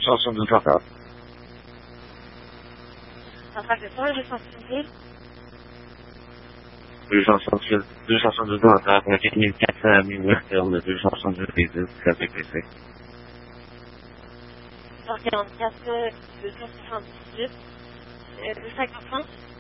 chanson de Tata. Un sac de sang, 268. 262 Tata, avec 1400 amis Western, 278, KPPC. 144, 278. Le sac de sang.